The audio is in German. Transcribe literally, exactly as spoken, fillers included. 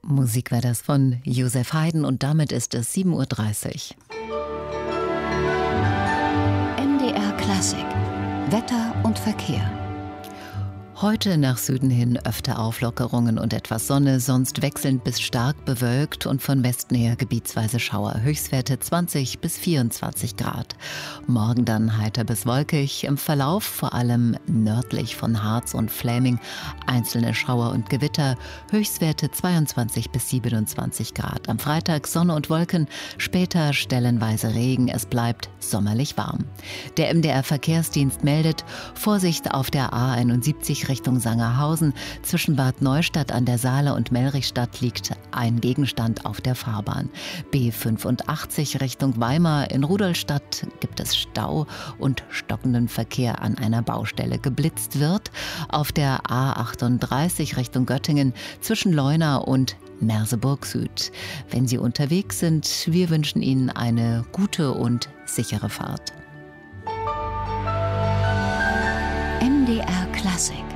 Musik war das von Josef Haydn und damit ist es sieben Uhr dreißig. M D R Klassik. Wetter und Verkehr. Heute nach Süden hin öfter Auflockerungen und etwas Sonne, sonst wechselnd bis stark bewölkt und von Westen her gebietsweise Schauer. Höchstwerte zwanzig bis vierundzwanzig Grad. Morgen dann heiter bis wolkig, im Verlauf vor allem nördlich von Harz und Fläming einzelne Schauer und Gewitter. Höchstwerte zweiundzwanzig bis siebenundzwanzig Grad. Am Freitag Sonne und Wolken, später stellenweise Regen. Es bleibt sommerlich warm. Der M D R Verkehrsdienst meldet Vorsicht auf der A einundsiebzig Richtung Sangerhausen. Zwischen Bad Neustadt an der Saale und Mellrichstadt liegt ein Gegenstand auf der Fahrbahn. B fünfundachtzig Richtung Weimar. In Rudolstadt gibt es Stau und stockenden Verkehr an einer Baustelle. Geblitzt wird auf der A achtunddreißig Richtung Göttingen zwischen Leuna und Merseburg Süd. Wenn Sie unterwegs sind, wir wünschen Ihnen eine gute und sichere Fahrt. M D R Klassik.